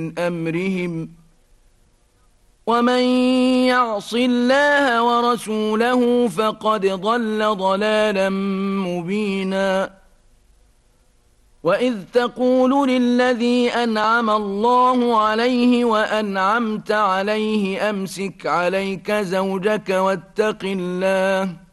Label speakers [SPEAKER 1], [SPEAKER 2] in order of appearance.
[SPEAKER 1] أمرهم ومن يعص الله ورسوله فقد ضل ضلالا مبينا وإذ تقول للذي أنعم الله عليه وأنعمت عليه أمسك عليك زوجك واتق الله